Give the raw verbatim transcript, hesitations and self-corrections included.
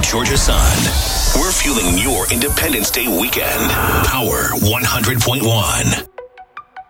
Georgia Sun. We're fueling your Independence Day weekend. Power one hundred point one.